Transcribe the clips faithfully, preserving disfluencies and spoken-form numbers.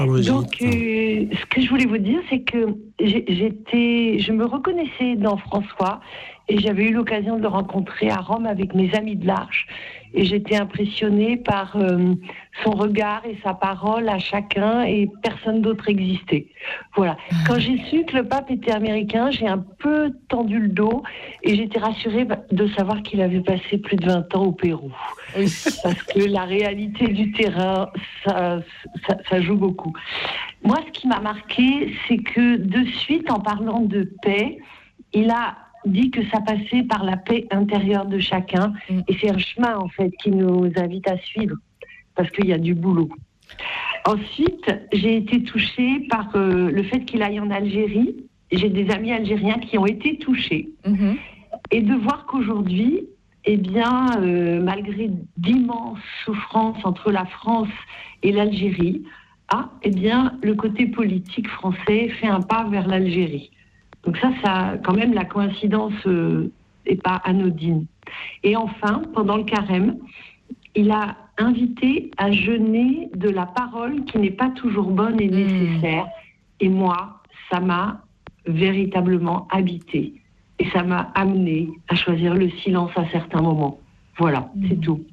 Donc, euh, ce que je voulais vous dire, c'est que j'étais, je me reconnaissais dans François et j'avais eu l'occasion de le rencontrer à Rome avec mes amis de l'Arche et j'étais impressionnée par euh, son regard et sa parole à chacun et personne d'autre existait. Voilà. Quand j'ai su que le pape était américain, j'ai un peu tendu le dos et j'étais rassurée de savoir qu'il avait passé plus de vingt ans au Pérou. Oui. Parce que la réalité du terrain, ça, ça, ça joue beaucoup. Moi, ce qui m'a marqué, c'est que de suite, en parlant de paix, il a dit que ça passait par la paix intérieure de chacun. Mm. Et c'est un chemin, en fait, qui nous invite à suivre, parce qu'il y a du boulot. Ensuite, j'ai été touchée par euh, le fait qu'il aille en Algérie. J'ai des amis algériens qui ont été touchés. Mm-hmm. Et de voir qu'aujourd'hui, eh bien, euh, malgré d'immenses souffrances entre la France et l'Algérie, ah, eh bien, le côté politique français fait un pas vers l'Algérie. Donc ça, ça, quand même, la coïncidence euh, n'est pas anodine. Et enfin, pendant le carême, il a invité à jeûner de la parole qui n'est pas toujours bonne et nécessaire. Et moi, ça m'a véritablement habité. Et ça m'a amené à choisir le silence à certains moments. Voilà, mmh. c'est tout.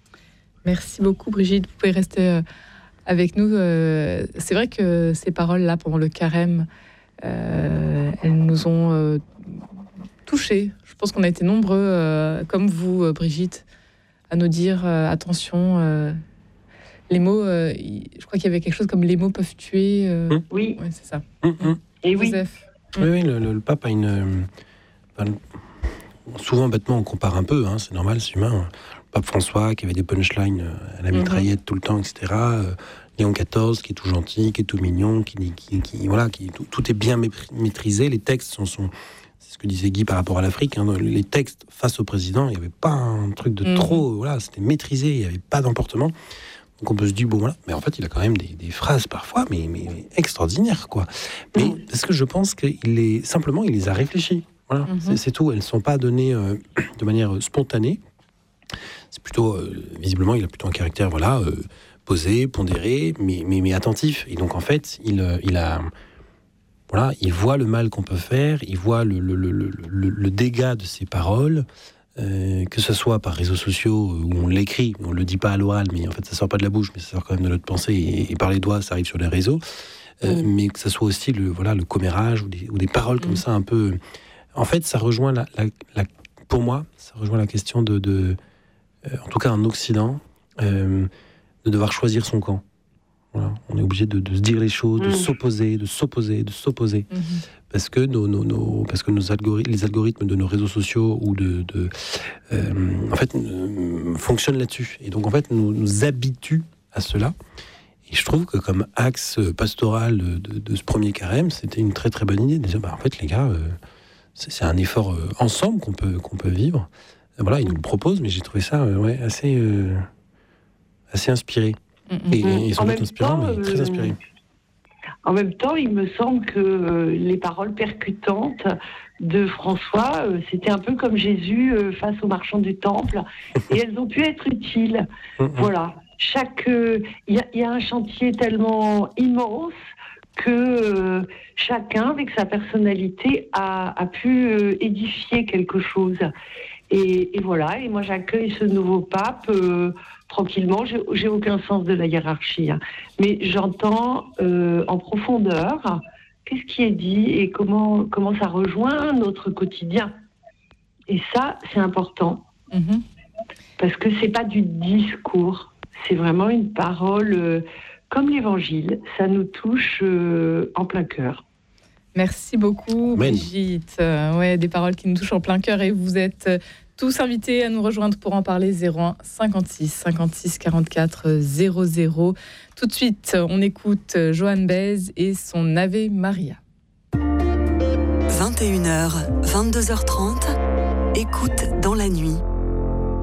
Merci beaucoup, Brigitte. Vous pouvez rester avec nous. C'est vrai que ces paroles-là, pendant le carême, euh, elles nous ont euh, touchés. Je pense qu'on a été nombreux, euh, comme vous, Brigitte, à nous dire euh, attention. Euh, les mots, euh, je crois qu'il y avait quelque chose comme les mots peuvent tuer. Euh, mmh. Oui, ouais, c'est ça. Mmh. Mmh. Et oui. Joseph. Oui, oui, le, le, le pape a une. Enfin, souvent, bêtement, on compare un peu, hein, c'est normal, c'est humain. Le pape François, qui avait des punchlines à la mitraillette mmh. tout le temps, et cetera. Euh, Léon quatorze, qui est tout gentil, qui est tout mignon, qui, qui, qui voilà, qui tout, tout est bien maîtrisé. Les textes sont, sont, c'est ce que disait Guy par rapport à l'Afrique. Hein, les textes face au président, il n'y avait pas un truc de mmh. trop. Voilà, c'était maîtrisé, il n'y avait pas d'emportement. Donc on peut se dire bon voilà, mais en fait il a quand même des, des phrases parfois, mais, mais, mais extraordinaires quoi. Mais mmh. parce que je pense qu'il est simplement il les a réfléchies. Voilà, mmh. c'est, c'est tout. Elles ne sont pas données euh, de manière spontanée. C'est plutôt, euh, visiblement, il a plutôt un caractère, voilà, euh, posé, pondéré, mais, mais, mais attentif. Et donc, en fait, il, euh, il a, voilà, il voit le mal qu'on peut faire, il voit le, le, le, le, le dégât de ses paroles, euh, que ce soit par réseaux sociaux où on l'écrit, on le dit pas à l'oral, mais en fait, ça sort pas de la bouche, mais ça sort quand même de notre pensée, et, et par les doigts, ça arrive sur les réseaux. Euh, mmh. Mais que ce soit aussi le, voilà, le commérage ou des, ou des paroles mmh. comme ça, un peu. En fait, ça rejoint la, la, la, pour moi, ça rejoint la question de, de euh, en tout cas en Occident, euh, de devoir choisir son camp. Voilà. On est obligé de, de se dire les choses, de mmh. s'opposer, de s'opposer, de s'opposer, mmh. parce que nos, nos, nos, parce que nos algorithmes, les algorithmes de nos réseaux sociaux ou de, de euh, en fait, euh, fonctionnent là-dessus, et donc en fait, nous, nous habituent à cela. Et je trouve que comme axe pastoral de, de ce premier carême, c'était une très très bonne idée de dire, bah, en fait, les gars. Euh, C'est un effort euh, ensemble qu'on peut, qu'on peut vivre. Voilà, il nous le propose, mais j'ai trouvé ça euh, ouais, assez, euh, assez inspiré. Mm-hmm. Et, et sans doute inspirant, temps, mais très inspiré. En même temps, il me semble que euh, les paroles percutantes de François, euh, c'était un peu comme Jésus euh, face aux marchands du temple, et elles ont pu être utiles. Mm-hmm. Voilà. Chaque, il euh, y, y a un chantier tellement immense que euh, chacun, avec sa personnalité, a, a pu euh, édifier quelque chose. Et, et voilà, et moi j'accueille ce nouveau pape euh, tranquillement, j'ai, j'ai aucun sens de la hiérarchie, hein. Mais j'entends euh, en profondeur qu'est-ce qui est dit et comment, comment ça rejoint notre quotidien. Et ça, c'est important. Mm-hmm. Parce que c'est pas du discours, c'est vraiment une parole... Euh, Comme l'Évangile, ça nous touche euh, en plein cœur. Merci beaucoup, Amen. Brigitte. Euh, ouais, des paroles qui nous touchent en plein cœur, et vous êtes tous invités à nous rejoindre pour en parler. Zéro un cinquante-six cinquante-six quarante-quatre zéro zéro. Tout de suite, on écoute Joan Baez et son Ave Maria. vingt et une heures, vingt-deux heures trente, écoute dans la nuit.